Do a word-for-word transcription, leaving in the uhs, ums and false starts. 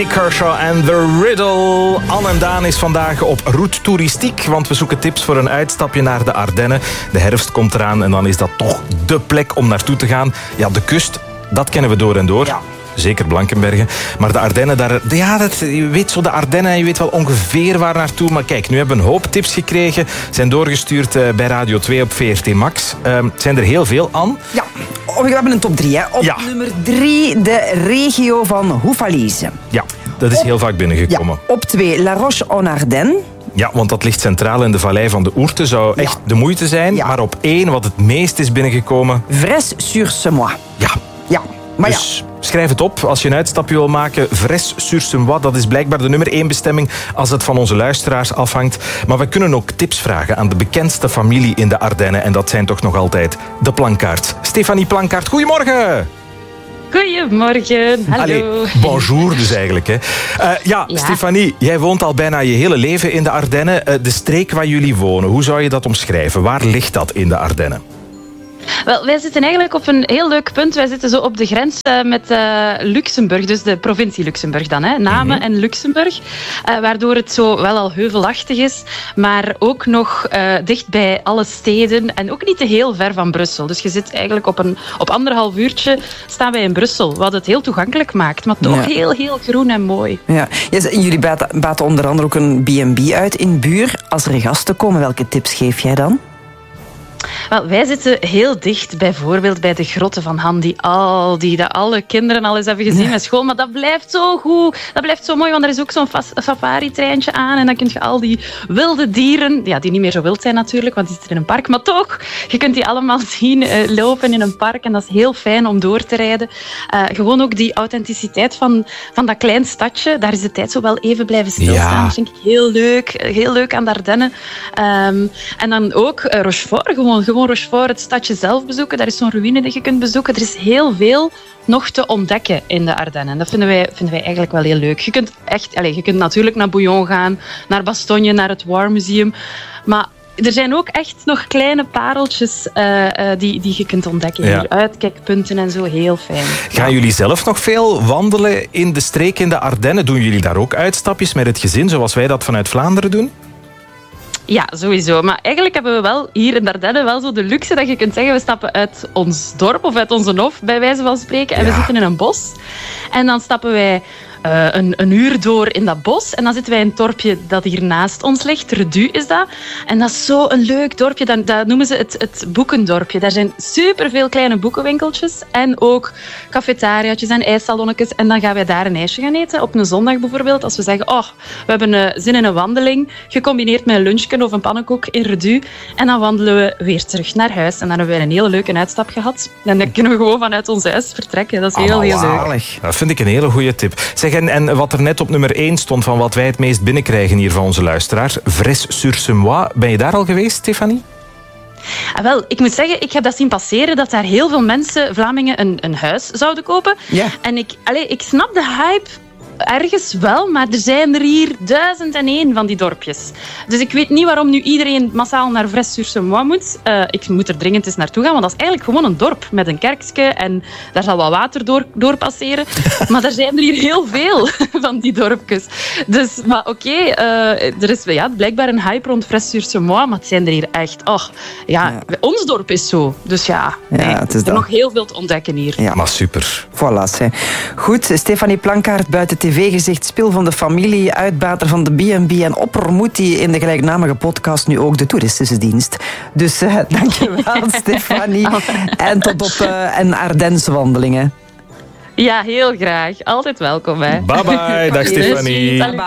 Nick Kershaw en The Riddle. Anne en Daan is vandaag op route toeristiek, want we zoeken tips voor een uitstapje naar de Ardennen. De herfst komt eraan en dan is dat toch dé plek om naartoe te gaan. Ja, de kust, dat kennen we door en door. Ja. Zeker Blankenbergen. Maar de Ardennen, daar, ja, dat, je weet zo de Ardennen, je weet wel ongeveer waar naartoe. Maar kijk, nu hebben we een hoop tips gekregen. Zijn doorgestuurd uh, bij Radio twee op V R T Max. Uh, zijn er heel veel, Anne? Ja, we hebben een top drie. Hè. Op ja. nummer drie, de regio van Houffalize. Ja, dat is op, heel vaak binnengekomen. Ja, op twee, La Roche-en-Ardenne. Ja, want dat ligt centraal in de vallei van de Ourthe. Zou echt ja. de moeite zijn. Ja. Maar op één, wat het meest is binnengekomen... Vresse-sur-Semois. Ja. Ja. Maar dus ja. schrijf het op als je een uitstapje wil maken. Vresse-sur-Semois, dat is blijkbaar de nummer één bestemming als het van onze luisteraars afhangt. Maar we kunnen ook tips vragen aan de bekendste familie in de Ardennen. En dat zijn toch nog altijd de Plankaarts. Stefanie Plankaart, goedemorgen! Goedemorgen, hallo. Allee, bonjour dus eigenlijk. Hè. Uh, ja, ja, Stefanie, jij woont al bijna je hele leven in de Ardennen. Uh, de streek waar jullie wonen, hoe zou je dat omschrijven? Waar ligt dat in de Ardennen? Wel, wij zitten eigenlijk op een heel leuk punt. Wij zitten zo op de grens uh, met uh, Luxemburg, dus de provincie Luxemburg dan. Hè. Namen mm-hmm. en Luxemburg. Uh, waardoor het zo wel al heuvelachtig is, maar ook nog uh, dicht bij alle steden en ook niet te heel ver van Brussel. Dus je zit eigenlijk op een op anderhalf uurtje staan wij in Brussel, wat het heel toegankelijk maakt, maar toch ja. heel, heel groen en mooi. Ja. Jullie baten, baten onder andere ook een B en B uit in Buur. Als er gasten komen, welke tips geef jij dan? Wel, wij zitten heel dicht, bijvoorbeeld bij de grotten van Handy Al, die dat alle kinderen al eens hebben gezien met school. Maar dat blijft zo goed, dat blijft zo mooi, want er is ook zo'n safari-treintje aan en dan kun je al die wilde dieren, ja, die niet meer zo wild zijn natuurlijk, want die zitten in een park, maar toch, je kunt die allemaal zien uh, lopen in een park en dat is heel fijn om door te rijden. Uh, gewoon ook die authenticiteit van, van dat klein stadje, daar is de tijd zo wel even blijven stilstaan. Ja. Dat vind ik heel leuk, heel leuk aan de Ardennen. Um, en dan ook uh, Rochefort, gewoon Gewoon Rochefort, het stadje zelf bezoeken. Daar is zo'n ruïne die je kunt bezoeken. Er is heel veel nog te ontdekken in de Ardennen. Dat vinden wij, vinden wij eigenlijk wel heel leuk. Je kunt, echt, allez, je kunt natuurlijk naar Bouillon gaan, naar Bastogne, naar het War Museum. Maar er zijn ook echt nog kleine pareltjes uh, uh, die, die je kunt ontdekken. Ja. Hier, uitkijkpunten en zo, heel fijn. Gaan jullie zelf nog veel wandelen in de streek in de Ardennen? Doen jullie daar ook uitstapjes met het gezin, zoals wij dat vanuit Vlaanderen doen? Ja, sowieso. Maar eigenlijk hebben we wel hier in Ardennen wel zo de luxe dat je kunt zeggen, we stappen uit ons dorp of uit onze hof, bij wijze van spreken, en ja. we zitten in een bos. En dan stappen wij uh, een, een uur door in dat bos en dan zitten wij in het dorpje dat hier naast ons ligt. Redu is dat. En dat is zo een leuk dorpje. Dat, dat noemen ze het, het boekendorpje. Daar zijn superveel kleine boekenwinkeltjes en ook cafetariaatjes en ijssalonnetjes. En dan gaan wij daar een ijsje gaan eten. Op een zondag bijvoorbeeld. Als we zeggen, oh, we hebben uh, zin in een wandeling, gecombineerd met een lunchje of een pannenkoek in Redu. En dan wandelen we weer terug naar huis. En dan hebben wij een hele leuke uitstap gehad. En dan kunnen we gewoon vanuit ons huis vertrekken. Dat is heel, heel leuk. Dat vind ik een hele goede tip. Zeg, en, en wat er net op nummer één stond van wat wij het meest binnenkrijgen hier van onze luisteraars, Vresse-sur-Semois. Ben je daar al geweest, Stefanie? Ah, wel, ik moet zeggen, ik heb dat zien passeren, dat daar heel veel mensen, Vlamingen, een, een huis zouden kopen. Ja. En ik, allez, ik snap de hype ergens wel, maar er zijn er hier duizend en één van die dorpjes. Dus ik weet niet waarom nu iedereen massaal naar Vresse-sur-Semois moet. Uh, ik moet er dringend eens naartoe gaan, want dat is eigenlijk gewoon een dorp met een kerkje en daar zal wat water door, door passeren. Maar er zijn er hier heel veel van die dorpjes. Dus, maar oké, okay, uh, er is ja, blijkbaar een hype rond Vresse-sur-Semois, maar het zijn er hier echt, oh, ja, ja. ons dorp is zo. Dus ja, ja nee, het is er is nog heel veel te ontdekken hier. Ja, maar super. Voilà, hè. Goed, Stefanie Plankaart, buiten tv-gezicht, spil van de familie, uitbater van de B en B en oppermoed die in de gelijknamige podcast nu ook de toeristische dienst. Dus uh, dankjewel, Stefanie. En tot op uh, een Ardense wandelingen. Ja, heel graag. Altijd welkom. Hè. Bye bye, dag Stefanie.